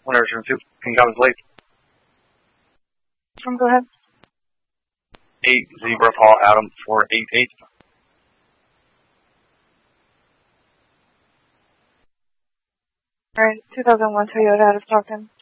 Whenever turn 2, King Commons Lake. Go ahead. 8 Zebra Paul Adam 488. Alright, 2001 Toyota out of Stockton.